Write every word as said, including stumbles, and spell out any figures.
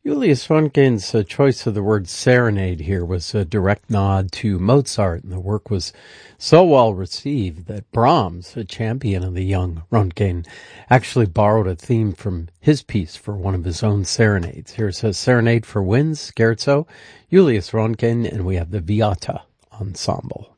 Julius Röntgen's uh, choice of the word serenade here was a direct nod to Mozart, and the work was so well received that Brahms, a champion of the young Röntgen, actually borrowed a theme from his piece for one of his own serenades. Here's a serenade for winds, scherzo, Julius Röntgen, and we have the Viata Ensemble.